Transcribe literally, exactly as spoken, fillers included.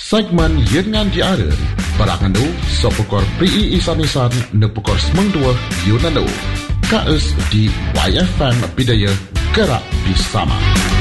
Segmen Yengan Diara Berangandu Sopokor P I Isan-Isan Nepukor Semang Dua Yunandu Kaes di Y F M Bidaya Gerak Bersama.